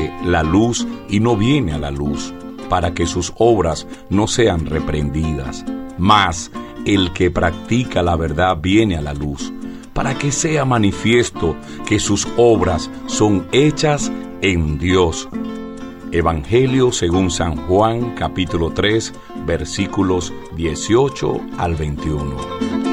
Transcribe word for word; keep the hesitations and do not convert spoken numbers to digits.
sigue la luz y no viene a la luz, para que sus obras no sean reprendidas. Mas el que practica la verdad viene a la luz, para que sea manifiesto que sus obras son hechas en Dios. Evangelio según San Juan, capítulo tres, versículos dieciocho al veintiuno.